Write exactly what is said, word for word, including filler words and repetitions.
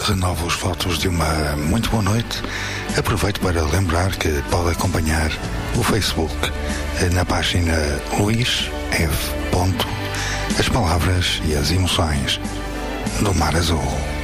renovo os votos de uma muito boa noite. Aproveito para lembrar que pode acompanhar o Facebook na página Luís F. As palavras e as emoções do Mar Azul.